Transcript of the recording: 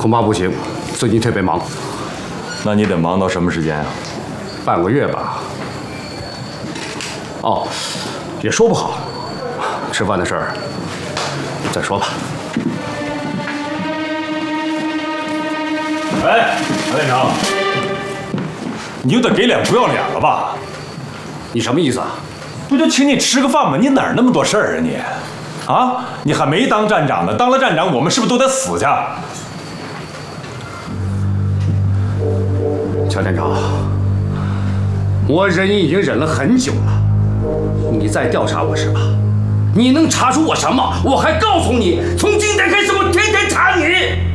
恐怕不行，最近特别忙。 那你得忙到什么时间啊？ 半个月吧。哦，也说不好。吃饭的事儿再说吧。 哎，杨连长，你就得给脸不要脸了吧？ 你什么意思啊？ 不就请你吃个饭吗？你哪儿那么多事儿啊你？啊，你还没当站长呢，当了站长，我们是不是都得死去？ 乔站长，我忍已经忍了很久了，你再调查我是吧？你能查出我什么？我还告诉你，从今天开始我天天查你。